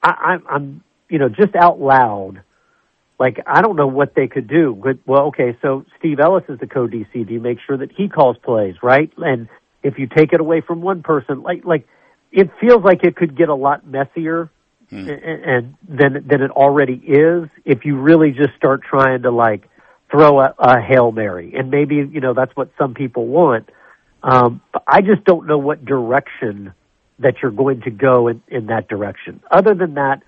I'm just out loud, like, I don't know what they could do. But, well, okay, so Steve Ellis is the co-DC. Do you make sure that he calls plays, right? And if you take it away from one person, like it feels like it could get a lot messier and than it already is if you really just start trying to, like, throw a Hail Mary. And maybe, that's what some people want. But I just don't know what direction that you're going to go in that direction. Other than that,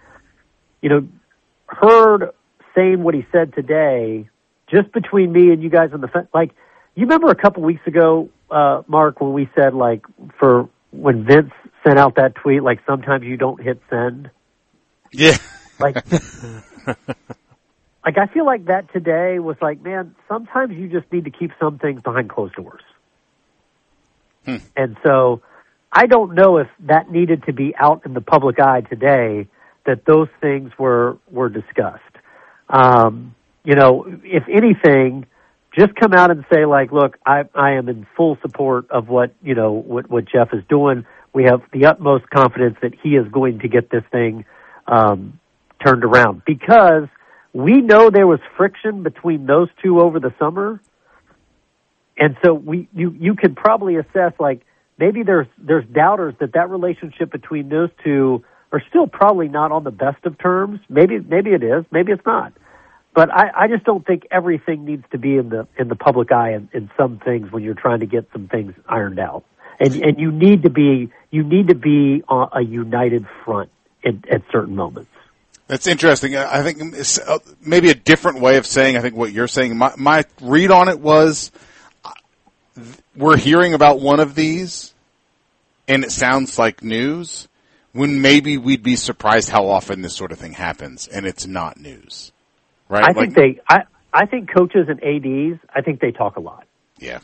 Hurd saying what he said today, just between me and you guys on the fence, like, you remember a couple weeks ago, Mark, when we said, like, when Vince sent out that tweet, like, sometimes you don't hit send? Yeah. Like, I feel like that today was like, man, sometimes you just need to keep some things behind closed doors. And so I don't know if that needed to be out in the public eye today, that those things were discussed. If anything, just come out and say, like, look, I am in full support of what Jeff is doing. We have the utmost confidence that he is going to get this thing turned around, because we know there was friction between those two over the summer. And so you could probably assess, like, maybe there's doubters that relationship between those two are still probably not on the best of terms. Maybe it is, maybe it's not. But I just don't think everything needs to be in the public eye in some things when you're trying to get some things ironed out. And you need to be on a united front at certain moments. That's interesting. I think it's maybe a different way of saying, I think, what you're saying. My read on it was, we're hearing about one of these, and it sounds like news, when maybe we'd be surprised how often this sort of thing happens, and it's not news, right? I think coaches and ADs, I think they talk a lot. Yeah.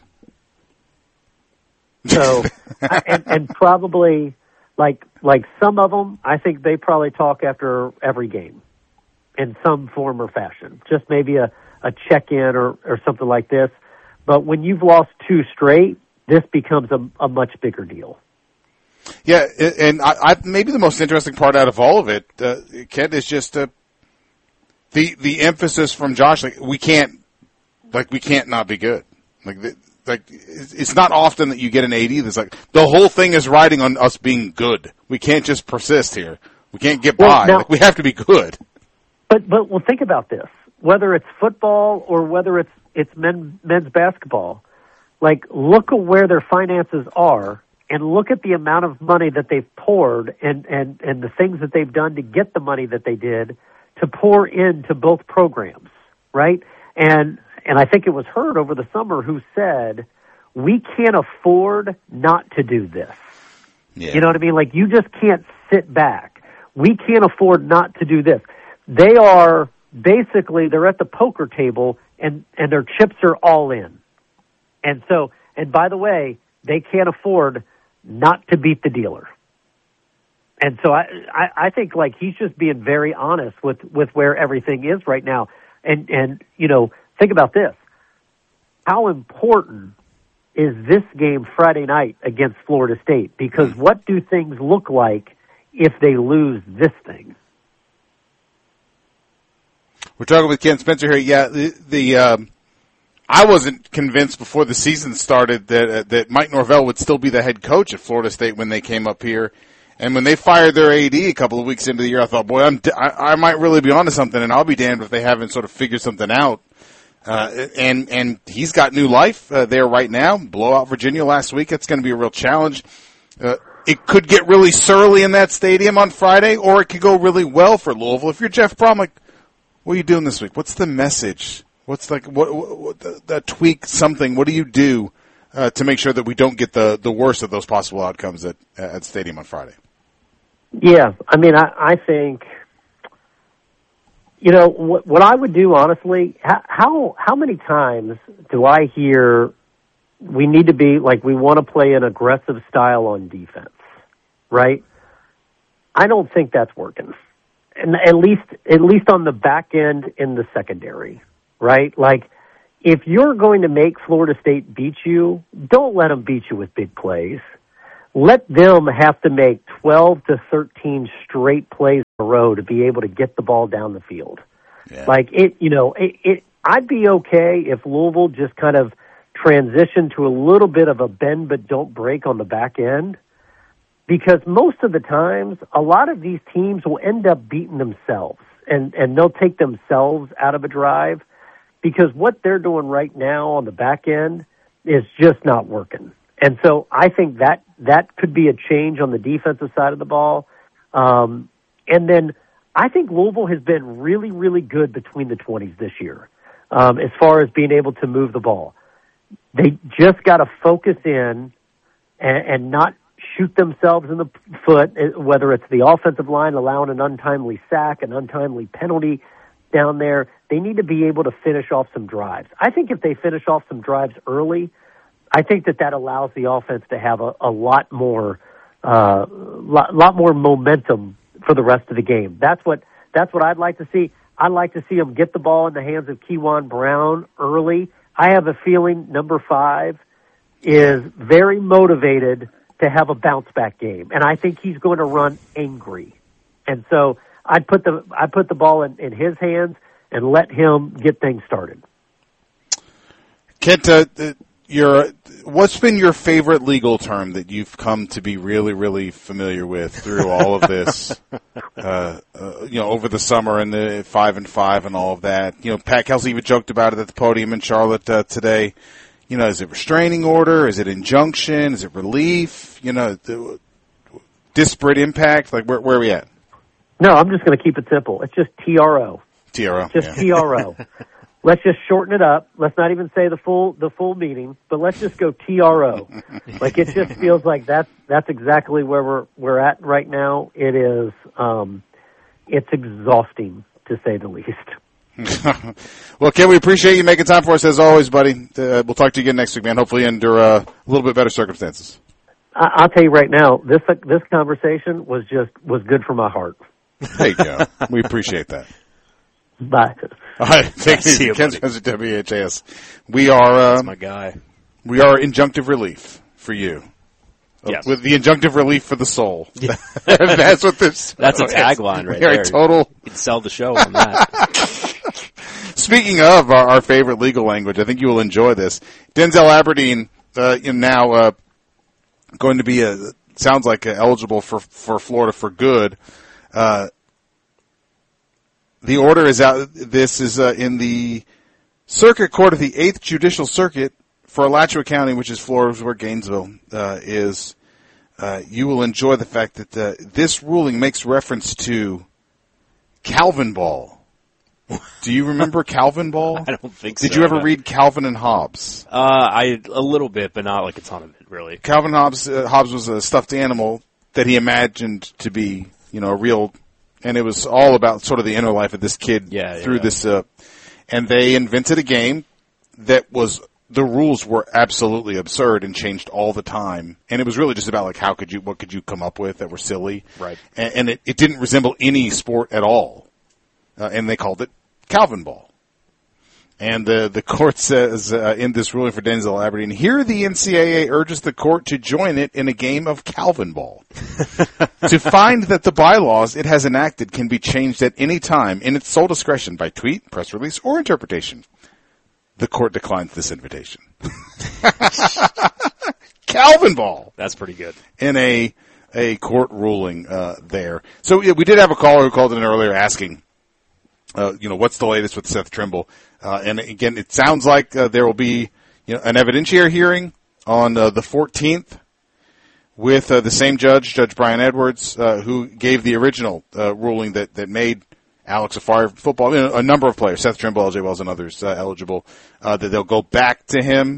So, and probably, like some of them, I think they probably talk after every game in some form or fashion. Just maybe a check-in or something like this. But when you've lost two straight, this becomes a much bigger deal. Yeah, and I maybe the most interesting part out of all of it, Kent, is just the emphasis from Josh. Like, we can't not be good. Like it's not often that you get an AD that's like, the whole thing is riding on us being good. We can't just persist here. We can't get by. Now, we have to be good. But think about this. Whether it's football or whether it's men's basketball, like, look at where their finances are and look at the amount of money that they've poured and the things that they've done to get the money that they did to pour into both programs, right? And I think it was Hurd over the summer who said, we can't afford not to do this. Yeah. You know what I mean? Like, you just can't sit back. We can't afford not to do this. They are basically, they're at the poker table and their chips are all in. And so, and by the way, they can't afford not to beat the dealer. And so I think, like, he's just being very honest with where everything is right now. And think about this. How important is this game Friday night against Florida State? Because what do things look like if they lose this thing? We're talking with Ken Spencer here. Yeah, I wasn't convinced before the season started that Mike Norvell would still be the head coach at Florida State when they came up here. And when they fired their AD a couple of weeks into the year, I thought, boy, I might really be onto something, and I'll be damned if they haven't sort of figured something out. And he's got new life there right now. Blow out Virginia last week. It's going to be a real challenge. It could get really surly in that stadium on Friday, or it could go really well for Louisville. If you're Jeff Brom, like, what are you doing this week? What's the message? What's what the tweak something? What do you do to make sure that we don't get the worst of those possible outcomes at the stadium on Friday? Yeah, I mean, I think, what I would do, honestly, how many times do I hear we need to be, like, we want to play an aggressive style on defense, right? I don't think that's working. And at least on the back end in the secondary, right? Like, if you're going to make Florida State beat you, don't let them beat you with big plays. let them have to make 12 to 13 straight plays in a row to be able to get the ball down the field. Yeah. Like I'd be okay if Louisville just kind of transitioned to a little bit of a bend but don't break on the back end, because most of the times a lot of these teams will end up beating themselves and they'll take themselves out of a drive because what they're doing right now on the back end is just not working. And so I think that could be a change on the defensive side of the ball. And then I think Louisville has been really, really good between the 20s this year as far as being able to move the ball. They just got to focus in and not shoot themselves in the foot, whether it's the offensive line allowing an untimely sack, an untimely penalty down there. They need to be able to finish off some drives. I think if they finish off some drives early, I think that allows the offense to have a lot more momentum for the rest of the game. That's what I'd like to see. I'd like to see them get the ball in the hands of Kejuan Brown early. I have a feeling number 5 is very motivated to have a bounce back game, and I think he's going to run angry. And so I'd put the ball in his hands and let him get things started. Kent, what's been your favorite legal term that you've come to be really, really familiar with through all of this, over the summer and the 5 and 5 and all of that? Pat Kelsey even joked about it at the podium in Charlotte today. Is it restraining order? Is it injunction? Is it relief? Disparate impact? Like, where are we at? No, I'm just going to keep it simple. It's just TRO. TRO. Just TRO. Let's just shorten it up. Let's not even say the full meaning, but let's just go TRO. Like, it just feels like that's exactly where we're at right now. It is it's exhausting, to say the least. Well, Ken, we appreciate you making time for us as always, buddy. We'll talk to you again next week, man. Hopefully under a little bit better circumstances. I'll tell you right now, this conversation was good for my heart. There you go. We appreciate that. Bye. All right, thank you, Ken Spencer, WHAS. We are that's my guy. We are injunctive relief for you. Yes. With the injunctive relief for the soul. Yeah. That's what this. That's a tagline right there. Total. You can sell the show on that. Speaking of our favorite legal language, I think you will enjoy this. Denzel Aberdeen now going to be sounds like eligible for Florida for good. The order is out. This is in the Circuit Court of the 8th Judicial Circuit for Alachua County, which is Florida, where Gainesville is. You will enjoy the fact that this ruling makes reference to Calvin Ball. Do you remember Calvin Ball? I don't think so. Did you ever read Calvin and Hobbes? A little bit, but not like a ton of it, really. Calvin Hobbes was a stuffed animal that he imagined to be, a real, and it was all about sort of the inner life of this kid through this. And they invented a game that the rules were absolutely absurd and changed all the time. And it was really just about what could you come up with that were silly? Right. And it didn't resemble any sport at all. And they called it Calvin Ball. And the court says in this ruling for Denzel Aberdeen, here the NCAA urges the court to join it in a game of Calvin Ball. To find that the bylaws it has enacted can be changed at any time in its sole discretion by tweet, press release, or interpretation. The court declines this invitation. Calvin Ball. That's pretty good. In a court ruling there. So we did have a caller who called in earlier asking, what's the latest with Seth Trimble? And again, it sounds like there will be an evidentiary hearing on the 14th with the same Judge Brian Edwards, who gave the original ruling that made Alex Afari football, a number of players, Seth Trimble, LJ Wells, and others eligible, that they'll go back to him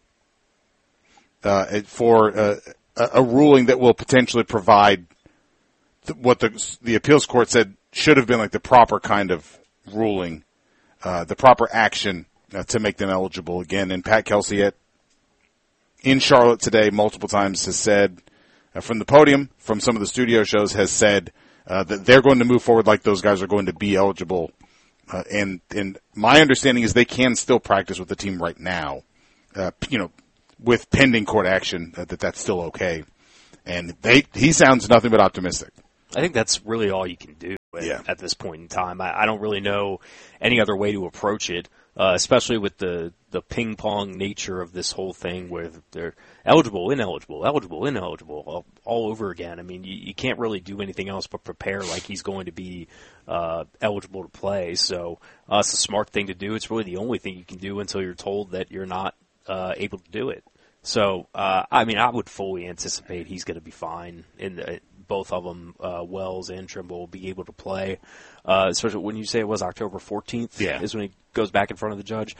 for a ruling that will potentially provide what the appeals court said should have been like the proper kind of ruling, the proper action to make them eligible again. And Pat Kelsey in Charlotte today multiple times has said from the podium, from some of the studio shows, has said that they're going to move forward like those guys are going to be eligible. And my understanding is they can still practice with the team right now, with pending court action, that's still okay. And he sounds nothing but optimistic. I think that's really all you can do at this point in time. I don't really know any other way to approach it, especially with the ping pong nature of this whole thing, where they're eligible, ineligible, all over again. I mean, you can't really do anything else but prepare like he's going to be eligible to play. So it's a smart thing to do. It's really the only thing you can do until you're told that you're not able to do it. So, I mean, I would fully anticipate he's going to be fine in both of them. Wells and Trimble will be able to play, especially when you say it was October 14th is when he goes back in front of the judge.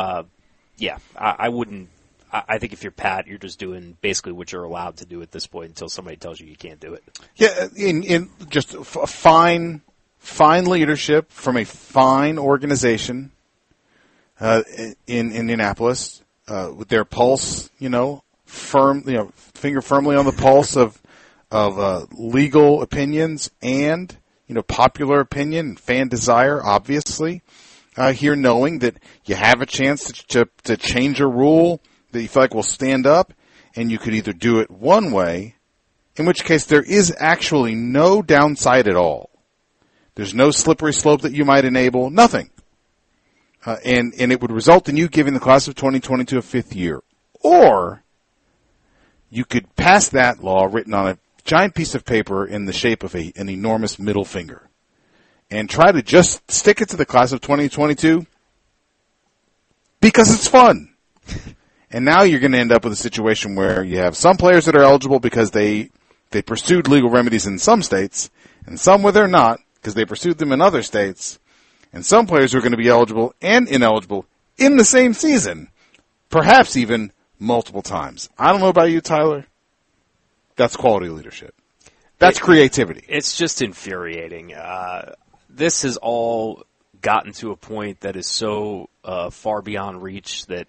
I wouldn't. I think if you're Pat, you're just doing basically what you're allowed to do at this point until somebody tells you can't do it. Yeah, in just a fine leadership from a fine organization in Indianapolis. With their pulse, finger firmly on the pulse of legal opinions and, popular opinion and fan desire, obviously. Here knowing that you have a chance to change a rule that you feel like will stand up, and you could either do it one way, in which case there is actually no downside at all. There's no slippery slope that you might enable, nothing. And it would result in you giving the class of 2022 a fifth year. Or you could pass that law written on a giant piece of paper in the shape of an enormous middle finger and try to just stick it to the class of 2022 because it's fun. And now you're going to end up with a situation where you have some players that are eligible because they pursued legal remedies in some states, and some where they're not because they pursued them in other states. And some players are going to be eligible and ineligible in the same season, perhaps even multiple times. I don't know about you, Tyler. That's quality leadership. That's creativity. It's just infuriating. This has all gotten to a point that is so far beyond reach that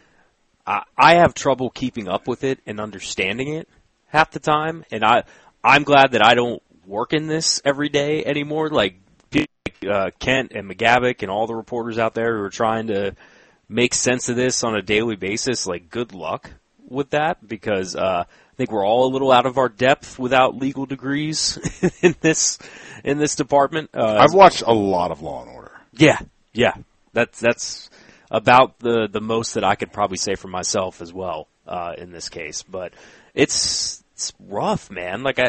I have trouble keeping up with it and understanding it half the time. And I'm glad that I don't work in this every day anymore. Like, Kent and McGavick and all the reporters out there who are trying to make sense of this on a daily basis, like, good luck with that, because I think we're all a little out of our depth without legal degrees in this department. I've watched a lot of Law and Order. Yeah. That's about the most that I could probably say for myself as well in this case. But it's rough, man. Like,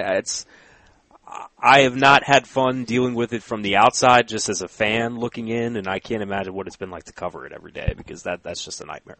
I have not had fun dealing with it from the outside, just as a fan looking in, and I can't imagine what it's been like to cover it every day, because that's just a nightmare.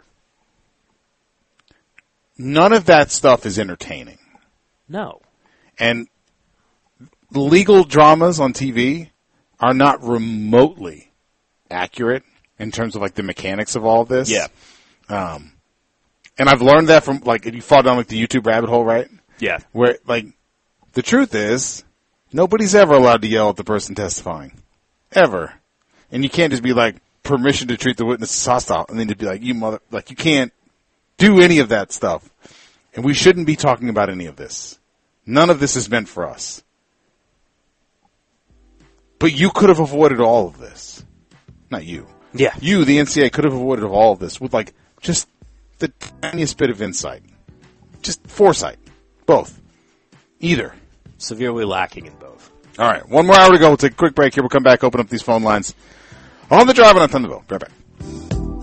None of that stuff is entertaining. No. And legal dramas on TV are not remotely accurate in terms of, like, the mechanics of all of this. Yeah. And I've learned that from, like, you fall down, like, the YouTube rabbit hole, right? Yeah. Where, like, the truth is, nobody's ever allowed to yell at the person testifying. Ever. And you can't just be like, permission to treat the witness as hostile, and then to be like, you can't do any of that stuff. And we shouldn't be talking about any of this. None of this is meant for us. But you could have avoided all of this. Not you. Yeah. You, the NCAA, could have avoided all of this with, like, just the tiniest bit of insight. Just foresight. Both. Either. Severely lacking in both. All right, 1 more hour to go. We'll take a quick break here. We'll come back, open up these phone lines on the Drive on Thunderbolt. Right back.